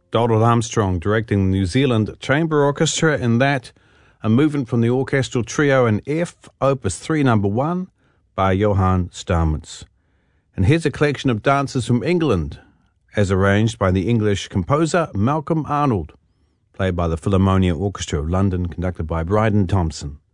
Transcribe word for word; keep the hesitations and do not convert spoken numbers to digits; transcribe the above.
Donald Armstrong directing the New Zealand Chamber Orchestra, in that a movement from the orchestral trio in F, Opus three, number one, by Johann Stamitz. And here's a collection of dances from England, as arranged by the English composer Malcolm Arnold, played by the Philharmonia Orchestra of London, conducted by Bryden Thompson.